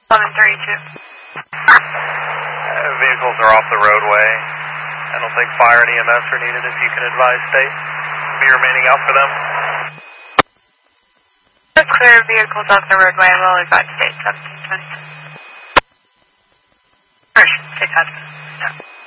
1132. Vehicles are off the roadway. I don't think fire and EMS are needed. If you can advise state, be remaining out for them. Let's clear vehicles off the roadway. We'll advise state 1720. First, take that.